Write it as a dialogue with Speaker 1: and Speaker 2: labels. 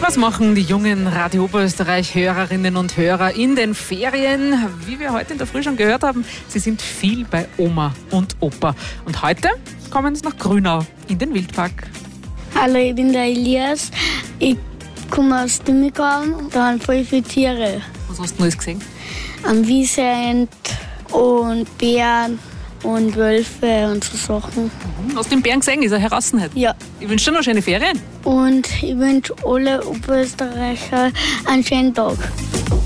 Speaker 1: Was machen die jungen Radio Oberösterreich-Hörerinnen und Hörer in den Ferien? Wie wir heute in der Früh schon gehört haben, sie sind viel bei Oma und Opa. Und heute kommen sie nach Grünau in den Wildpark.
Speaker 2: Hallo, ich bin der Elias. Ich komme aus Dümigau. Da haben voll viele Tiere.
Speaker 1: Was hast du alles gesehen?
Speaker 2: Wiesent und Bären und Wölfe und so Sachen.
Speaker 1: Hast du den Bären gesehen? Ist er heraus heute?
Speaker 2: Ja.
Speaker 1: Ich wünsche dir noch schöne Ferien.
Speaker 2: Und ich wünsche alle Oberösterreicher einen schönen Tag.